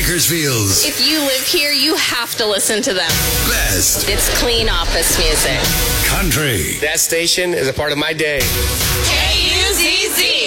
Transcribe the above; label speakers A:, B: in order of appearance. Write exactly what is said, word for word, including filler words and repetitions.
A: Bakersfield's
B: If you live here, you have to listen to them.
A: best
B: It's clean office music.
A: country.
C: That station is a part of my day.
B: K U Z Z.